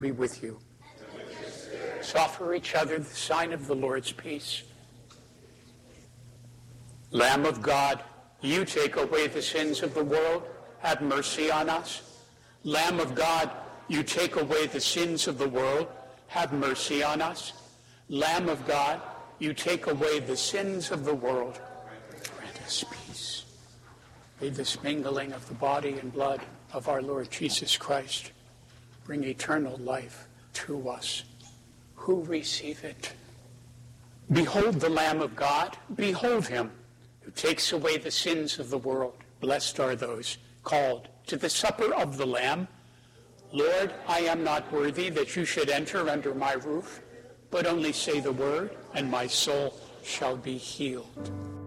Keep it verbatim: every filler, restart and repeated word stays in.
Be with you. Let's offer each other the sign of the Lord's peace. Lamb of God, you take away the sins of the world. Have mercy on us. Lamb of God, you take away the sins of the world. Have mercy on us. Lamb of God, you take away the sins of the world. Grant us peace. May this mingling of the body and blood of our Lord Jesus Christ bring eternal life to us who receive it. Behold the Lamb of God. Behold him who takes away the sins of the world. Blessed are those called to the supper of the Lamb. Lord, I am not worthy that you should enter under my roof, but only say the word, and my soul shall be healed.